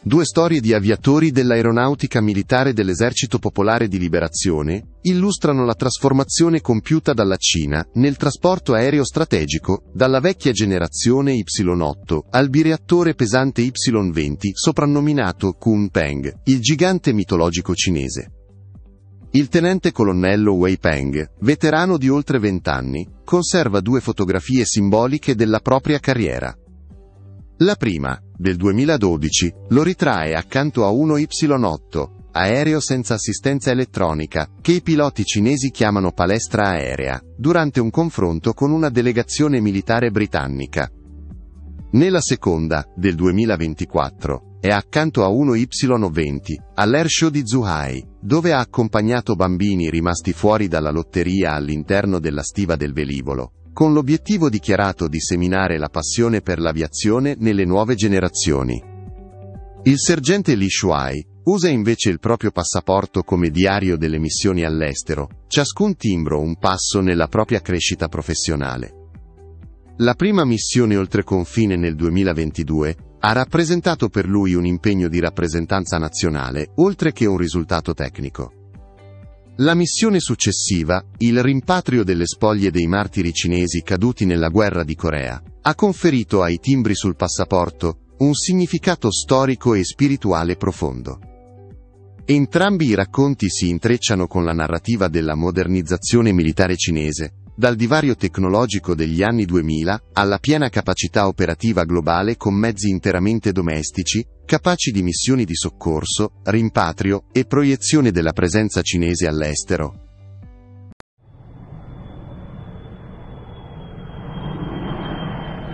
Due storie di aviatori dell'aeronautica militare dell'Esercito Popolare di Liberazione illustrano la trasformazione compiuta dalla Cina nel trasporto aereo strategico, dalla vecchia generazione Y-8 al bireattore pesante Y-20 soprannominato Kunpeng, il gigante mitologico cinese. Il tenente colonnello Wei Peng, veterano di oltre 20 anni, conserva due fotografie simboliche della propria carriera. La prima, del 2012, lo ritrae accanto a uno Y-8, aereo senza assistenza elettronica, che i piloti cinesi chiamano palestra aerea, durante un confronto con una delegazione militare britannica. Nella seconda, del 2024, è accanto a uno Y-20, all'Airshow di Zhuhai, dove ha accompagnato bambini rimasti fuori dalla lotteria all'interno della stiva del velivolo, con l'obiettivo dichiarato di seminare la passione per l'aviazione nelle nuove generazioni. Il sergente Li Shuai usa invece il proprio passaporto come diario delle missioni all'estero, ciascun timbro un passo nella propria crescita professionale. La prima missione oltre confine nel 2022 ha rappresentato per lui un impegno di rappresentanza nazionale, oltre che un risultato tecnico. La missione successiva, il rimpatrio delle spoglie dei martiri cinesi caduti nella guerra di Corea, ha conferito ai timbri sul passaporto un significato storico e spirituale profondo. Entrambi i racconti si intrecciano con la narrativa della modernizzazione militare cinese, dal divario tecnologico degli anni 2000 alla piena capacità operativa globale con mezzi interamente domestici, capaci di missioni di soccorso, rimpatrio e proiezione della presenza cinese all'estero.